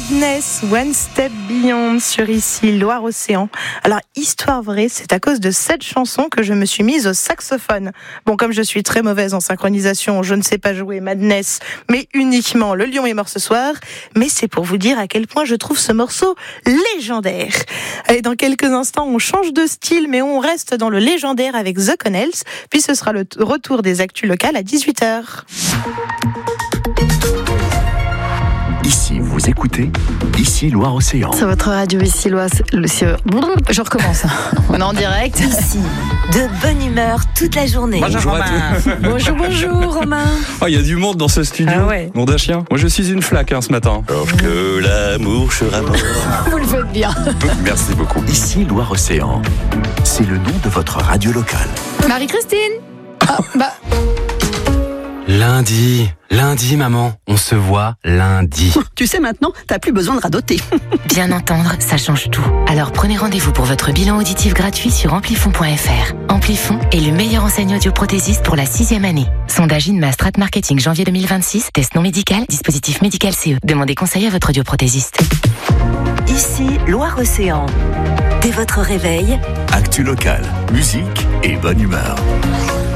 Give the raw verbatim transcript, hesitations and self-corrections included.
Madness, One Step Beyond sur ici Loire-Océan. Alors, histoire vraie, c'est à cause de cette chanson que je me suis mise au saxophone. Bon, comme je suis très mauvaise en synchronisation, je ne sais pas jouer Madness, mais uniquement Le Lion est mort ce soir. Mais c'est pour vous dire à quel point je trouve ce morceau légendaire. Et dans quelques instants, on change de style, mais on reste dans le légendaire avec The Connells, puis ce sera le retour des actus locales à dix-huit heures. Ici, vous écoutez Ici Loire-Océan. C'est votre radio Ici Loire. Le... Je recommence. On est en direct. Ici, de bonne humeur toute la journée. Bonjour Romain. Bonjour, bonjour Romain. Oh, il y a du monde dans ce studio. Ah ouais. Nom d'un chien. Moi, je suis une flaque hein, ce matin. Lorsque l'amour sera mort. Vous le faites bien. Merci beaucoup. Ici Loire-Océan. C'est le nom de votre radio locale. Marie-Christine. Ah, bah. Lundi, lundi maman, on se voit lundi. Tu sais maintenant, t'as plus besoin de radoter. Bien entendre, ça change tout. Alors prenez rendez-vous pour votre bilan auditif gratuit sur amplifon point f r. Amplifon est le meilleur enseigne audioprothésiste pour la sixième année. Sondage Inma Strat Marketing janvier deux mille vingt-six, test non médical, dispositif médical C E. Demandez conseil à votre audioprothésiste. Ici, Loire-Océan. Dès votre réveil, Actu locale, musique et bonne humeur.